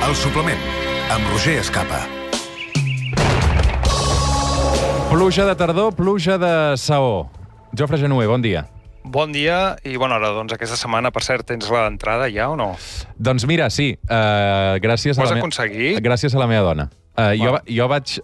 El suplement, amb Roger Escapa. Pluja de tardor, pluja de saó. Jofre Genuer, bon dia. Bon dia, i bona hora, doncs aquesta setmana, per cert, tens l'entrada ja o no? Doncs mira, sí, gràcies a Ho has la aconseguit? gràcies a la meva dona. Jo vaig...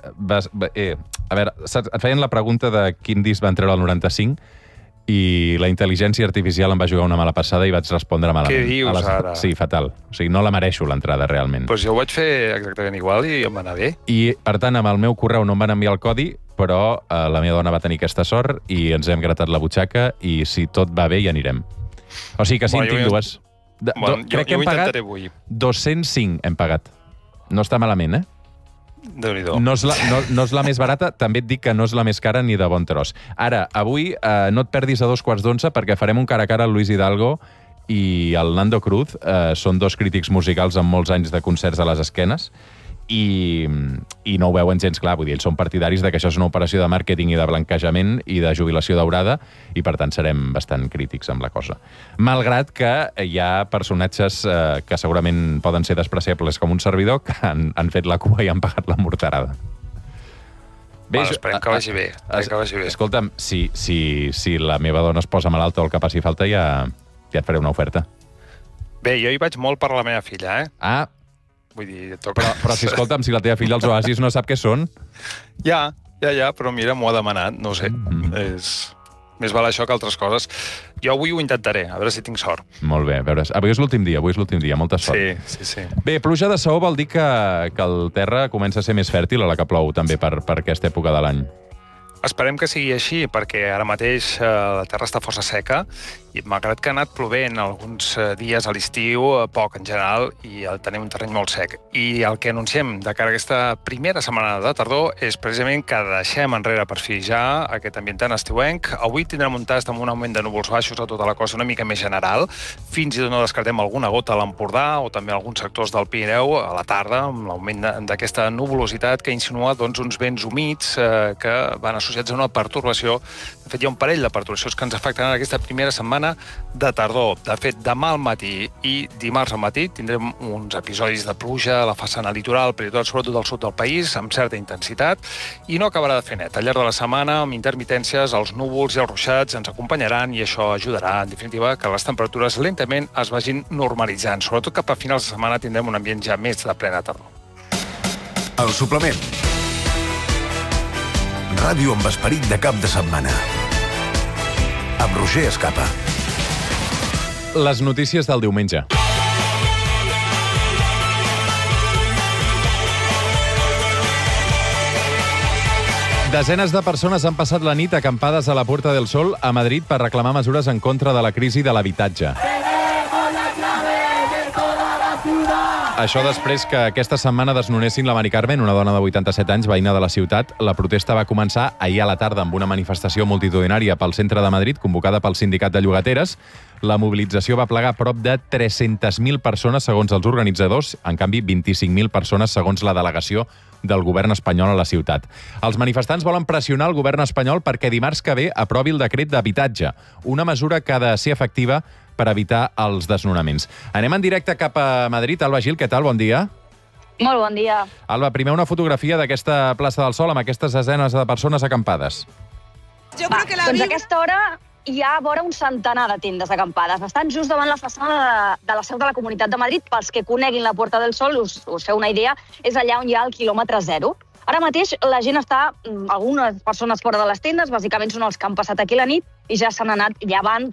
A veure, et feien la pregunta de quin disc van treure el 95 i la intel·ligència artificial em va jugar una mala passada i vaig respondre malament. Què dius ara? Sí, fatal. O sigui, no la mereixo, l'entrada, realment. Doncs jo ho vaig fer exactament igual i em va anar bé. I, per tant, amb el meu correu no em van enviar el codi, però la meva dona va tenir aquesta sort i ens hem gratat la butxaca i si tot va bé hi anirem. O sigui que sí, en tinc dues. Crec que hem pagat 205 hem pagat. No està malament, eh? Déu-n'hi-do. No és la més barata, també et dic que no és la més cara ni de bon tros. Ara, avui no et perdis a 2:15 perquè farem un cara a cara al Luis Hidalgo i el Nando Cruz. Són dos crítics musicals amb molts anys de concerts a les esquenes i no ho veuen gens clar. Vull dir, ells són partidaris de que això és una operació de màrqueting i de blanquejament i de jubilació daurada i, per tant, serem bastant crítics amb la cosa. Malgrat que hi ha personatges que segurament poden ser despreciables com un servidor que han fet la cua i han pagat la morterada. Bé, esperem que vagi bé. Escolta'm, si la meva dona es posa malalta o el que passi falta, ja et faré una oferta. Bé, jo hi vaig molt per la meva filla, eh? Vull dir, però si, escolta'm, si la teva filla els oasis no sap què són... Ja, però mira, m'ho ha demanat, no ho sé. Més val això que altres coses. Jo avui ho intentaré, a veure si tinc sort. Molt bé, a veure, avui és l'últim dia, molta sort. Sí. Bé, pluja de saó vol dir que el terra comença a ser més fèrtil a la que plou també per aquesta època de l'any. Esperem que sigui així, perquè ara mateix la terra està força seca i malgrat que ha anat plovent alguns dies a l'estiu, poc en general, i tenim un terreny molt sec. I el que anunciem de cara a aquesta primera setmana de tardor és precisament que deixem enrere per fi ja aquest ambient tan estiuenc. Avui tindrem un tast amb un augment de núvols baixos a tota la costa una mica més general. Fins i tot no descartem alguna gota a l'Empordà o també alguns sectors del Pirineu a la tarda, amb l'augment d'aquesta nuvolositat que insinua uns vents humits que van associats a una pertorbació. De fet, hi ha un parell de pertorbacions que ens afectaran aquesta primera setmana de tardor. De fet, demà al matí i dimarts al matí tindrem uns episodis de pluja a la façana litoral, sobretot del sud del país, amb certa intensitat, i no acabarà de fer net. Al llarg de la setmana, amb intermitències, els núvols i els ruixats ens acompanyaran i això ajudarà, en definitiva, que les temperatures lentament es vagin normalitzant. Sobretot cap a finals de setmana tindrem un ambient ja més de plena tardor. El suplement. Ràdio amb esperit de cap de setmana. Amb Roger Escapa. Les notícies del diumenge. Desenes de persones han passat la nit acampades a la Puerta del Sol a Madrid per reclamar mesures en contra de la crisi de l'habitatge. Això després que aquesta setmana desnonessin la Mari Carmen, una dona de 87 anys, veïna de la ciutat. La protesta va començar ahir a la tarda amb una manifestació multitudinària pel centre de Madrid, convocada pel Sindicat de Llogateres. La mobilització va plegar prop de 300.000 persones, segons els organitzadors. En canvi, 25.000 persones, segons la delegació del govern espanyol a la ciutat. Els manifestants volen pressionar el govern espanyol perquè dimarts que ve aprovi el decret d'habitatge, una mesura que ha de ser efectiva per evitar els desnonaments. Anem en directe cap a Madrid. Alba Gil, què tal? Bon dia. Molt bon dia. Alba, primer una fotografia d'aquesta plaça del Sol amb aquestes desenes de persones acampades. Doncs a aquesta hora hi ha vora un centenar de tendes acampades. Estan just davant la façana de la seu de la Comunitat de Madrid. Pels que coneguin la Puerta del Sol, us feu una idea, és allà on hi ha el quilòmetre zero. Ara mateix la gent està, algunes persones fora de les tendes, bàsicament són els que han passat aquí la nit i ja s'han anat llevant